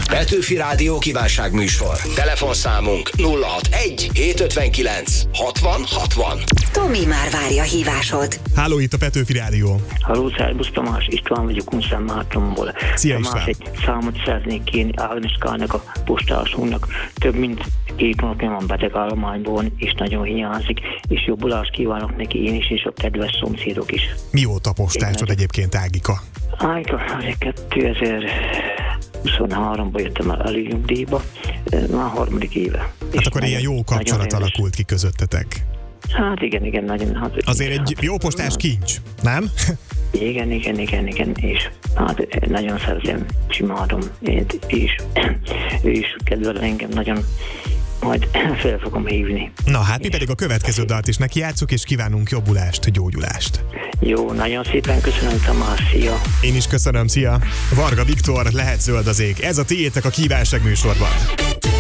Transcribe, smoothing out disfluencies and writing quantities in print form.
Petőfi Rádió kívánságműsor. Telefonszámunk 061 759 60 60. Tomi már várja hívásod. Háló, itt a Petőfi Rádió. Halló, szervusz Tamás, István vagyok, Unszentmártonból. Szia, Tamás, István. egy számot szeretnék kérni Ágneskának, a postásunknak. Több mint 2 napja van betegállományban, és nagyon hiányzik, és jobbulást kívánok neki én is, és a kedves szomszédok is. Mióta postásod egyébként, Ágika? Ágika, 2023-ban jöttem el nyugdíjba, már 3. éve. Hát akkor ilyen jó kapcsolat alakult ki közöttetek. Hát igen, nagyon. Hát, azért egy jó postás kincs, nem? Igen, és hát nagyon szeretem, imádom, és ő is kedvel engem nagyon, majd fel fogom hívni. Na hát mi pedig a következő dalt is neki játsszuk, és kívánunk jobbulást, gyógyulást. Jó, nagyon szépen köszönöm, Tamás, szia! Én is köszönöm, szia! Varga Viktor, Lehet zöld az ég. Ez a tiétek a kívánság műsorban.